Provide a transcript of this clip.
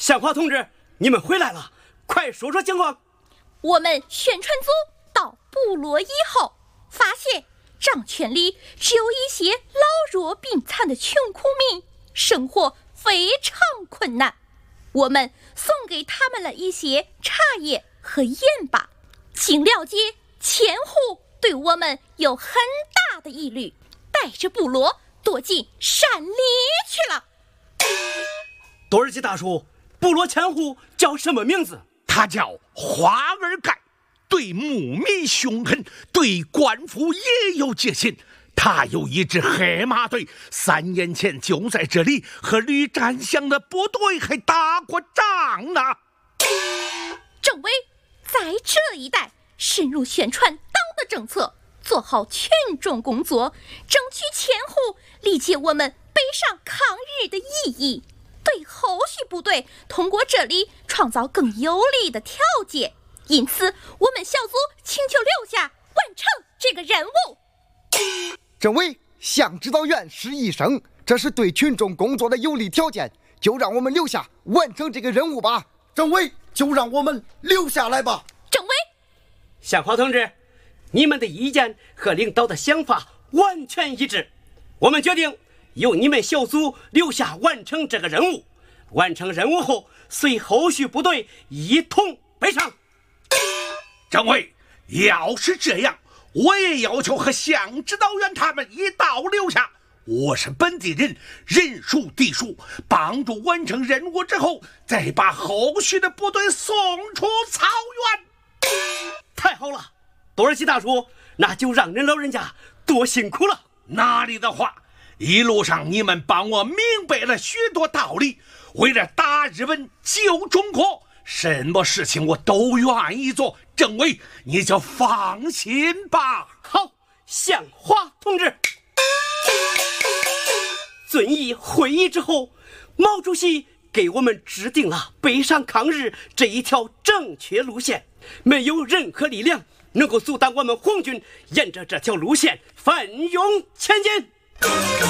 向华同志，你们回来了，快说说情况。 我们宣传组到部落以后，发现账圈里只有一些老弱病残的穷苦民，生活非常困难。我们送给他们了一些茶叶和盐巴，经了解，千户对我们有很大的疑虑，带着部落躲进山里去了。 多尔基大叔，部落千户叫什么名字？ 他叫花儿盖，对牧民凶狠，对官府也有戒心。他有一支黑马队，3年前就在这里和吕占祥的部队还打过仗呢。 政委在这一带深入宣传党的政策，做好群众工作，争取千户理解我们北上抗日的意义，对后续部队通过这里创造更有利的条件。因此我们小组请求留下完成这个任务。 政委向指导员施一声，这是对群众工作的有利条件，就让我们留下完成这个任务吧。 政委，就让我们留下来吧。 政委， 向华同志，你们的意见和领导的想法完全一致，我们决定由你们小组留下完成这个任务。完成任务后，随后续部队一同北上。 政委，要是这样，我也要求和向指导员他们一道留下。我是本地人，人属地属，帮助完成任务之后，再把后续的部队送出草原。 太好了，多尔基大叔，那就让人老人家多辛苦了。 哪里的话，一路上你们帮我明白了许多道理，为了打日本救中国，什么事情我都愿意做。政委，你就放心吧。 好，向华同志。遵义会议之后，毛主席给我们制定了北上抗日这一条正确路线，没有任何力量能够阻挡我们红军沿着这条路线奋勇前进。